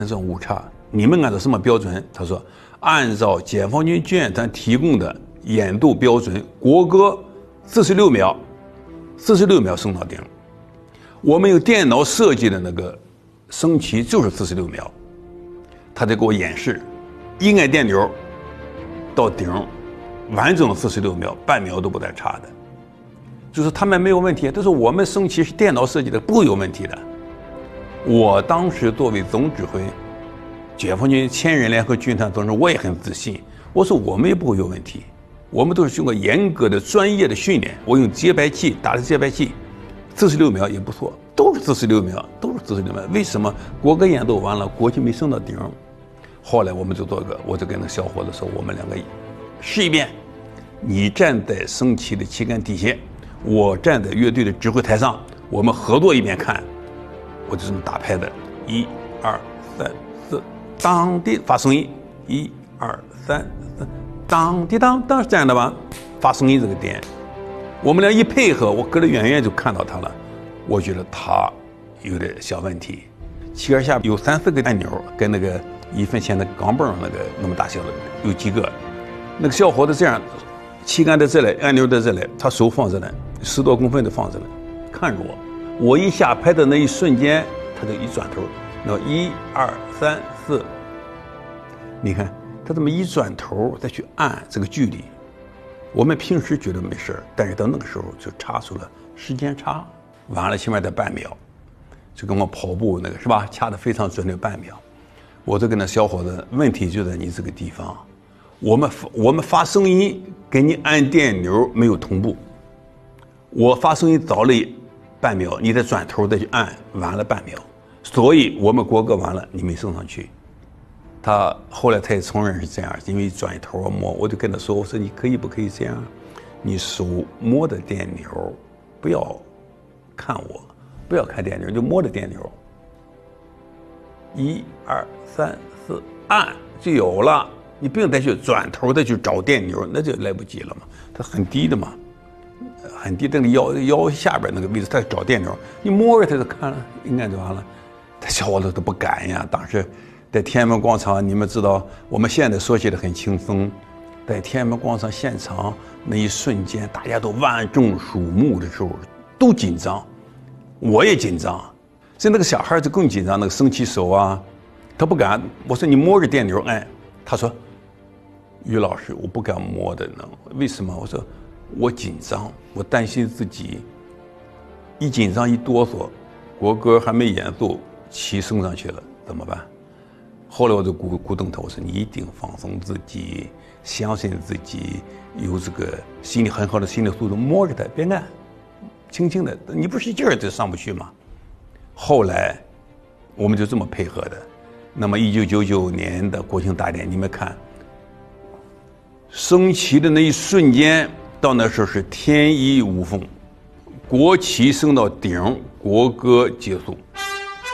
这种误差，你们按照什么标准？他说，按照解放军军演团提供的演读标准，国歌46秒，46秒升到顶。我们用电脑设计的那个升旗就是46秒，他得给我演示，一按电钮到顶，完整46秒，半秒都不带差的。就是他们没有问题，但是我们升旗是电脑设计的，不会有问题的。我当时作为总指挥，解放军千人联合军团总之我也很自信，我说我们也不会有问题，我们都是经过严格的专业的训练，我用节拍器打的节拍器，46秒也不错，都是46秒，都是46秒。为什么国歌演奏完了，国旗没升到顶？后来我们就做个，我就跟那小伙子说，我们两个试一遍，你站在升旗的旗杆底下，我站在乐队的指挥台上，我们合作一遍看。我就这么打拍的，1、2、3、4，当的发声音，1、2、3、4，当的当，当是这样的吧？发声音这个点，我们俩一配合，我隔得远远就看到他了，我觉得他有点小问题。旗杆下有3、4个按钮，跟那个1分钱的钢镚那个那么大小的有几个。那个小伙子这样，旗杆在这里，按钮在这里，他手放这里，10多公分的放这里，看着我。我一下拍的那一瞬间，他就一转头，那1、2、3、4，你看他这么一转头再去按这个距离，我们平时觉得没事，但是到那个时候就差出了时间差，晚了起码得半秒，就跟我跑步那个是吧，掐得非常准的半秒。我就跟那小伙子，问题就在你这个地方，我们发声音跟你按电钮没有同步，我发声音早了半秒，你再转头再去按，晚了半秒，所以我们国歌完了，你没升上去。他后来他也承认是这样，因为转头摸，我就跟他说，我说你可以不可以这样，你手摸着电钮，不要看我，不要看电钮，就摸着电钮，1、2、3、4，按就有了，你不用再去转头再去找电钮，那就来不及了嘛，它很低的嘛。很低，那个腰下边那个位置，他找电钮，你摸着他就看了，应该就完了。他小伙子都不敢呀。当时在天安门广场，你们知道，我们现在说起来很轻松，在天安门广场现场那一瞬间，大家都万众瞩目的时候，都紧张，我也紧张。所以那个小孩就更紧张，那个升旗手啊，他不敢。我说你摸着电钮按，他说，于老师，我不敢摸的呢。为什么？我说。我紧张，我担心自己一紧张一哆嗦，国歌还没演奏，旗升上去了怎么办？后来我就鼓动他，我说你一定放松自己，相信自己，有这个心理很好的心理素质，摸着它别按，轻轻的，你不使劲儿就上不去吗？后来我们就这么配合的。那么1999年的国庆大典，你们看，升旗的那一瞬间。到那时候是天衣无缝，国旗升到顶，国歌结束。